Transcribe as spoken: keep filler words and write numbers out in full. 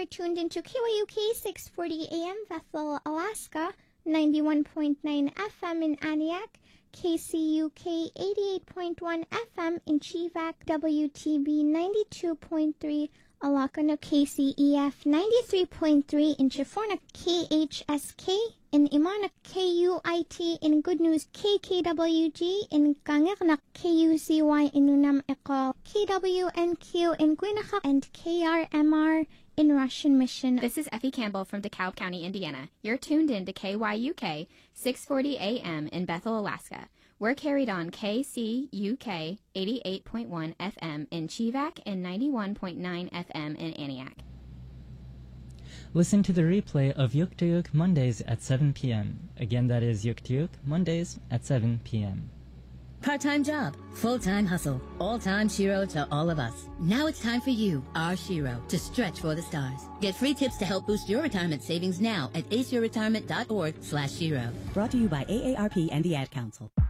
you're tuned into K Y U K six forty A M Bethel, Alaska, ninety-one point nine F M in Aniak, K C U K eighty-eight point one F M in Chivak, W T B ninety-two point three Alakano, K C E F ninety-three point three in Chiforna, K H S K in Imana, K U I T in Good News, K K W G in Kangirnak, K U C Y in Unam Ekal, K W N Q in Gwinachak, and K R M R in Russian Mission. This is Effie Campbell from DeKalb County, Indiana. You're tuned in to K Y U K six forty A M in Bethel, Alaska. We're carried on K C U K eighty-eight point one F M in Chivak and ninety-one point nine F M in Aniak. Listen to the replay of Yuk to Yuk Mondays at seven p.m. Again, that is Yuk to Yuk Mondays at seven p.m. Part-time job, full-time hustle, all-time Shiro to all of us. Now it's time for you, our Shiro, to stretch for the stars. Get free tips to help boost your retirement savings now at ace your retirement dot org slash Shiro. Brought to you by A A R P and the Ad Council.